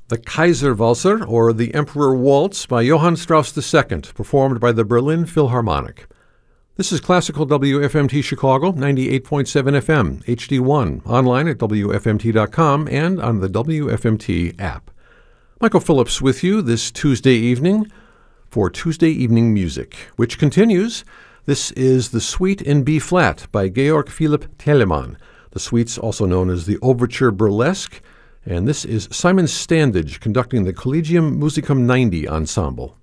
The Kaiserwalzer, or the Emperor Waltz, by Johann Strauss II, performed by the Berlin Philharmonic. This is Classical WFMT Chicago, 98.7 FM, HD1, online at WFMT.com and on the WFMT app. Michael Phillips with you this Tuesday evening for Tuesday Evening Music, which continues. This is the Suite in B-flat by Georg Philipp Telemann. The suite's also known as the Overture Burlesque, and this is Simon Standage conducting the Collegium Musicum 90 Ensemble.